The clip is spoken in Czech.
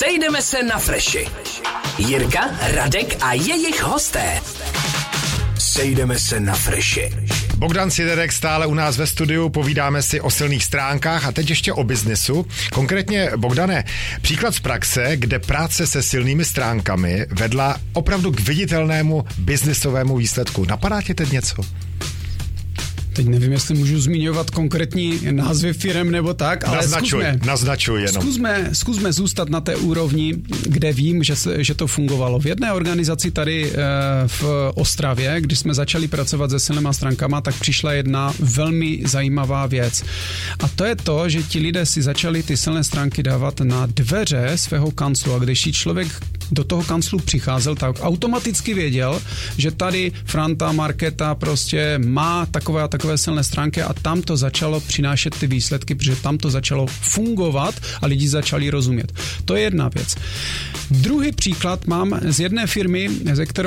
Sejdeme se na Freši. Jirka, Radek a jejich hosté. Sejdeme se na Freši. Bogdan Siderek stále u nás ve studiu, povídáme si o silných stránkách a teď ještě o biznesu. Konkrétně, Bogdane, příklad z praxe, kde práce se silnými stránkami vedla opravdu k viditelnému biznesovému výsledku. Napadá tě teď něco? Teď nevím, jestli můžu zmiňovat konkrétní názvy firem nebo tak, ale naznačuj jenom. Zkusme zůstat na té úrovni, kde vím, že to fungovalo. V jedné organizaci tady v Ostravě, když jsme začali pracovat se silnýma stránkama, tak přišla jedna velmi zajímavá věc. A to je to, že ti lidé si začali ty silné stránky dávat na dveře svého kanclu. A když člověk do toho kanclu přicházel, tak automaticky věděl, že tady Franta, Markéta prostě má takové silné stránky a tam to začalo přinášet ty výsledky, protože tam to začalo fungovat a lidi začali rozumět. To je jedna věc. Druhý příklad mám z jedné firmy, ze kterou